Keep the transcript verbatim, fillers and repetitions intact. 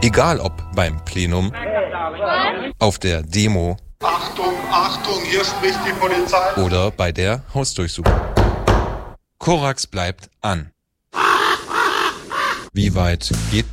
Egal ob beim Plenum, auf der Demo Achtung, Achtung, hier spricht die Polizei. oder bei der Hausdurchsuchung. Korax bleibt an. Wie weit geht